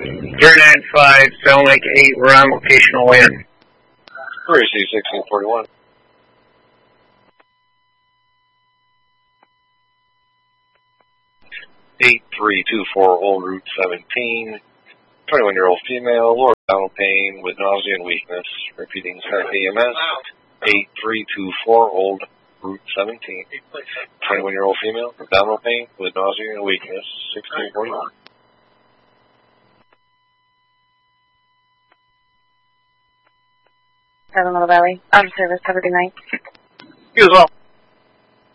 095, Sound Lake 8, we're on locational wind. Gracie 1641. Old Route 17. 21-year-old female, lower abdominal pain with nausea and weakness. Repeating start EMS. 8324 Old Route 17. 21-year-old female, abdominal pain with nausea and weakness. 1641. Seven Little Valley. Out of service. Have a good night. You as well.